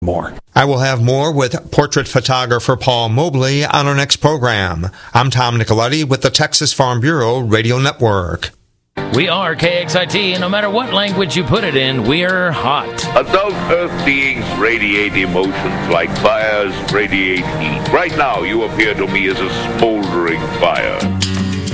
more. I will have more with portrait photographer Paul Mobley on our next program. I'm Tom Nicoletti with the Texas Farm Bureau Radio Network. We are KXIT, and no matter what language you put it in, we're hot. Adult Earth beings radiate emotions like fires radiate heat. Right now, you appear to me as a smoldering fire.